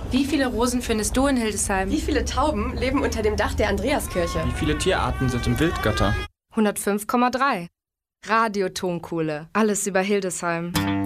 Wie viele Rosen findest du in Hildesheim? Wie viele Tauben leben unter dem Dach der Andreaskirche? Wie viele Tierarten sind im Wildgatter? 105,3. Radio Tonkuhle. Alles über Hildesheim.